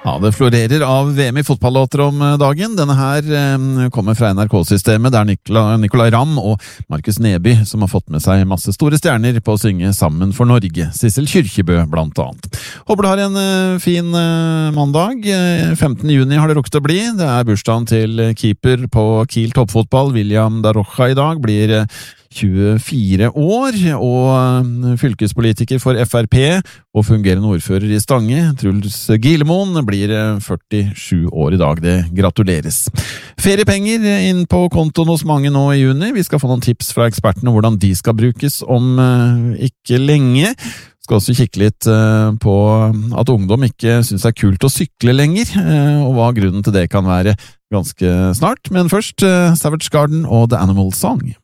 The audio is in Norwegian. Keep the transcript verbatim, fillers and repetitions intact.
Ja, det florerer av V M i fotballåter om dagen. Denne her eh, kommer fra N R K-systemet. Det er Nicolai, Nicolai Ramm og Markus Neby som har fått med seg masse store stjerner på å synge Sammen for Norge. Sissel Kyrkjebø blant annet. Håper du har en eh, fin eh, mandag. femtende juni har det rukket å bli. Det er bursdagen til keeper på Kiel toppfotball. William Darocha i dag blir eh, tjuefire år, og fylkespolitiker for F R P og fungerende ordfører i Stange, Truls Gilemoen, blir førtisju år i dag. Det gratuleres. Feriepenger inn på kontoen hos mange nå i juni. Vi skal få noen tips fra ekspertene hvordan de skal brukes om ikke lenge. Skal også kikke litt på at ungdom ikke synes det er kult å sykle lenger, og hva grunnen til det kan være ganske snart. Men først Savage Garden og The Animal Song.